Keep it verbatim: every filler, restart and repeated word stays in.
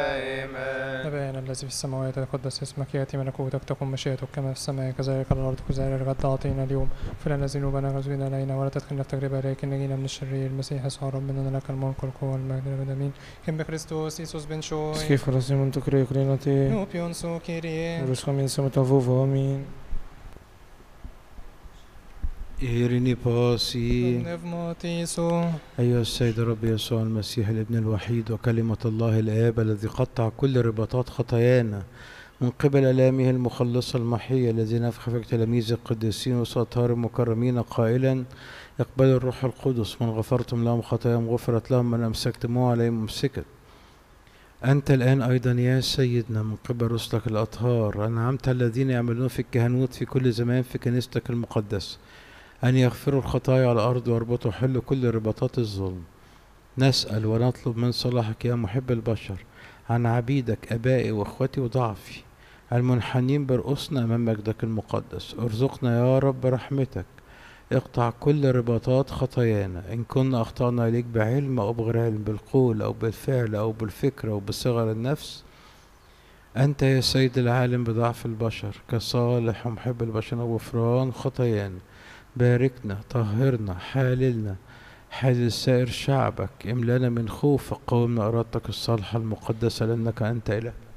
أبانا الذي في السماوات يتقدس اسمك، يأتي ملكوتك، تكن مشيئتك كما في السماء كذلك على الأرض. كذلك الغد أعطينا اليوم، اغفر لنا ذنوبنا غفرنا علينا، ولا تدخلنا في تجربة لكن نجينا من الشرير. المسيح يسوع ربنا لك الملك والقوة والمجد والأبد آمين. كم بكريستوس يسوس بن شوي Skiffer oss emot och kröklina till. نوبيون سو كيريه Och du ska minnas som ett av vår amin. إيريني باسي. نفماتيسو. أيها السيد رب يسوع المسيح الابن الوحيد وكلمة الله الآب الذي قطع كل رباطات خطايانا من قبل آلامه المخلصة المحية، الذي نفخ في تلاميذ القديسين وسأطهار المكرمين قائلا: اقبلوا الروح القدس، من غفرتم لهم خطاياهم غفرت لهم، من أمسكتموه عليهم أمسكت. أنت الآن أيضا يا سيدنا من قبل رسلك الأطهار أنعمت الذين يعملون في الكهنوت في كل زمان في كنيستك المقدسة أن يغفروا الخطايا على الأرض ويربطوا حل كل رباطات الظلم. نسأل ونطلب من صلاحك يا محب البشر عن عبيدك أبائي وأخوتي وضعفي المنحنين برؤوسنا أمام مجدك المقدس. ارزقنا يا رب رحمتك، اقطع كل رباطات خطايانا إن كنا أخطأنا إليك بعلم أو بغير علم، بالقول أو بالفعل أو بالفكر أو بصغر النفس. أنت يا سيد العالم بضعف البشر كصالح ومحب البشر وغفران خطايانا. باركنا، طهرنا، حاللنا، حالل سائر شعبك، املنا من خوفك، قومنا إرادتك الصالحة المقدسة، لأنك أنت إله